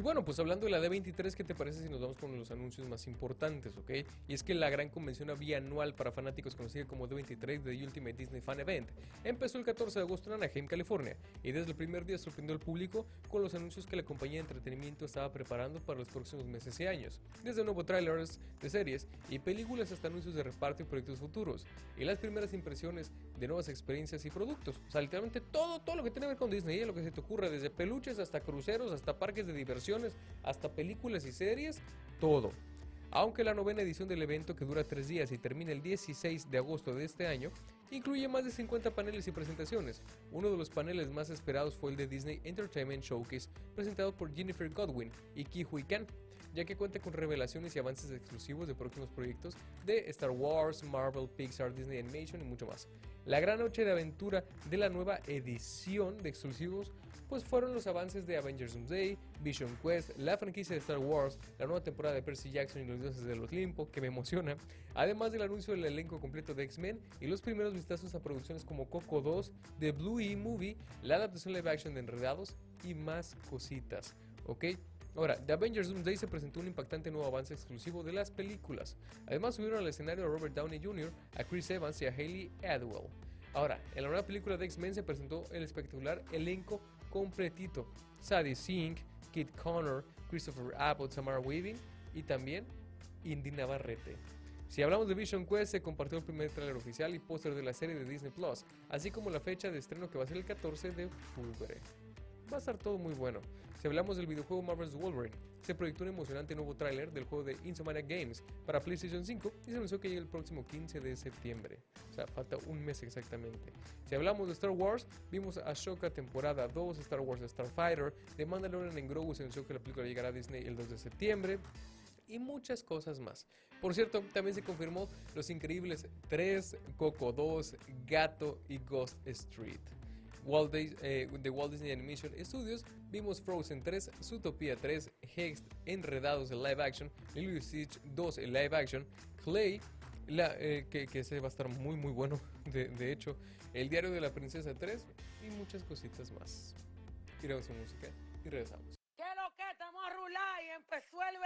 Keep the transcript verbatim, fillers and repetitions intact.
bueno, pues hablando de la D veintitrés, ¿qué te parece si nos vamos con los anuncios más importantes, ok? Y es que la gran convención bianual para fanáticos conocida como D veintitrés, The Ultimate Disney Fan Event, empezó el catorce de agosto en Anaheim, California, y desde el primer día sorprendió al público con los anuncios que la compañía de entretenimiento estaba preparando para los próximos meses y años, desde nuevos trailers de series y películas hasta anuncios de reparto y proyectos futuros, y las primeras impresiones de nuevas experiencias y productos. O sea, literalmente todo, todo lo que tiene que ver con Disney, ¿eh? Lo que se te ocurra, desde peluches hasta cruceros, hasta parques de diversión, hasta películas y series, todo. Aunque la novena edición del evento, que dura tres días y termina el dieciséis de agosto de este año, incluye más de cincuenta paneles y presentaciones. Uno de los paneles más esperados fue el de Disney Entertainment Showcase, presentado por Jennifer Godwin y Ke Huy Quan, ya que cuenta con revelaciones y avances exclusivos de próximos proyectos de Star Wars, Marvel, Pixar, Disney Animation y mucho más. La gran noche de aventura de la nueva edición de exclusivos pues fueron los avances de Avengers Doomsday, Vision Quest, la franquicia de Star Wars, la nueva temporada de Percy Jackson y los dioses del Olimpo, que me emociona, además del anuncio del elenco completo de X-Men y los primeros vistazos a producciones como Coco dos, The Bluey Movie, la adaptación live action de Enredados y más cositas, ¿ok? Ahora, The Avengers Doomsday se presentó un impactante nuevo avance exclusivo de las películas. Además subieron al escenario a Robert Downey junior, a Chris Evans y a Hayley Atwell. Ahora, en la nueva película de X-Men se presentó el espectacular elenco completito. Sadie Sink, Kit Connor, Christopher Abbott, Samara Weaving y también Indy Navarrete. Si hablamos de Vision Quest, se compartió el primer tráiler oficial y póster de la serie de Disney Plus, así como la fecha de estreno que va a ser el catorce de octubre. Va a estar todo muy bueno. Si hablamos del videojuego Marvel's Wolverine, se proyectó un emocionante nuevo tráiler del juego de Insomniac Games para PlayStation cinco y se anunció que llega el próximo quince de septiembre. O sea, falta un mes exactamente. Si hablamos de Star Wars, vimos a Ahsoka temporada dos, Star Wars Starfighter, The Mandalorian en Grogu, se anunció que la película llegará a Disney el dos de septiembre. Y muchas cosas más. Por cierto, también se confirmó Los Increíbles tres, Coco dos, Gato y Ghost Street. Walt Dis- eh, de Walt Disney Animation Studios, vimos Frozen tres, Zootopia tres, Hext, Enredados en live action, Lilo y Stitch dos en live action, Clay, la, eh, que, que ese va a estar muy muy bueno, de, de hecho, El Diario de la Princesa tres y muchas cositas más. Tiramos su música y regresamos. ¿Qué lo que estamos a rular y empezó el